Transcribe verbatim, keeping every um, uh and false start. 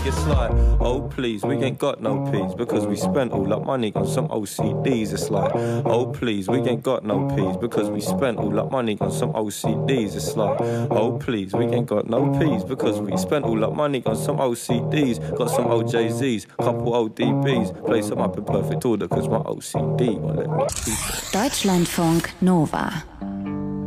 it's like, oh please, we ain't got no peas because we spent all that money on some old C Ds. It's like, oh please, we ain't got no peas because we spent all that money on some old C Ds. It's like, oh please, we ain't got no peas because we spent all that money on some old C Ds. Got some old Jay-Z's, couple old D Bs, play some up in perfect order cause my O C D won't let me keep it. Deutschlandfunk Nova.